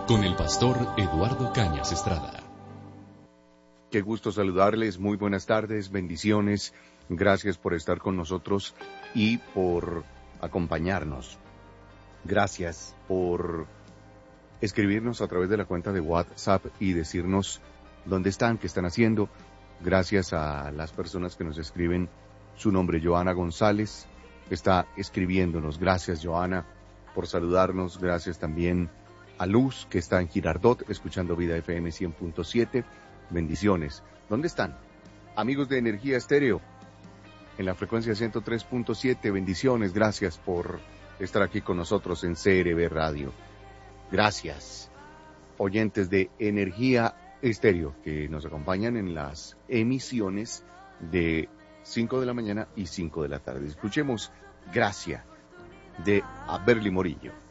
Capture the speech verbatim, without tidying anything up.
con el pastor Eduardo Cañas Estrada. Qué gusto saludarles, muy buenas tardes, bendiciones, gracias por estar con nosotros y por acompañarnos. Gracias por escribirnos a través de la cuenta de WhatsApp y decirnos dónde están, qué están haciendo. Gracias a las personas que nos escriben su nombre, Joana González, está escribiéndonos. Gracias, Joana, por saludarnos. Gracias también a Luz, que está en Girardot, escuchando Vida F M cien punto siete. Bendiciones. ¿Dónde están? Amigos de Energía Estéreo, en la frecuencia ciento tres punto siete. Bendiciones. Gracias por estar aquí con nosotros en C R B Radio. Gracias, oyentes de Energía Estéreo, que nos acompañan en las emisiones de cinco de la mañana y cinco de la tarde. Escuchemos Gracia, de Aberli Morillo.